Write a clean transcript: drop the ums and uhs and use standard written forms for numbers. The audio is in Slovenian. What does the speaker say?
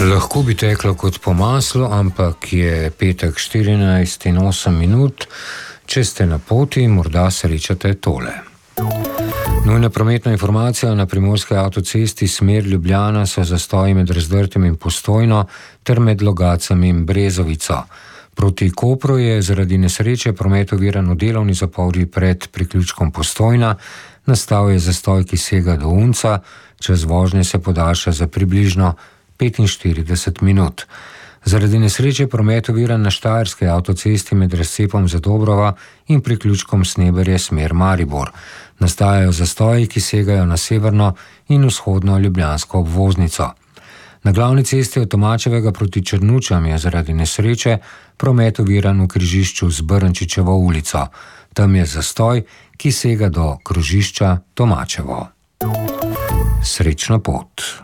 Lahko bi teklo kot po maslu, ampak je petek 14:08. Če ste na poti, morda srečate tole. Nujna prometna informacija: na primorski avtocesti smer Ljubljana so zastoji med Razdrtem in Postojno ter med Logacem in Brezovico. Proti Kopru je zaradi nesreče promet oviran v delovni zapovedi pred priključkom Postojna. Nastal je zastoj, ki sega do Unca, čas vožnje se podaljša za približno 45 minut. Zaradi nesreče promet oviran na štajerski avtocesti med razcepom Zadobrova in priključkom Sneberje smer Maribor. Nastajajo zastoji, ki segajo na severno in vzhodno ljubljansko obvoznico. Na glavni cesti od Tomačevega proti Črnučam je zaradi nesreče promet oviran v križišču z Brnčičevo ulico. Tam je zastoj, ki sega do krožišča Tomačevo. Srečno pot.